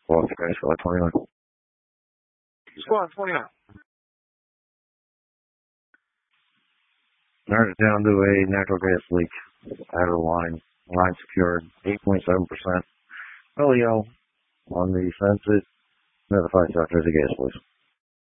Well, okay, Squad 29. Squad 29. Narrowed it down to a natural gas leak. Outer line secured, 8.7%. Elio on the fence. Notify Dr. the gas, please.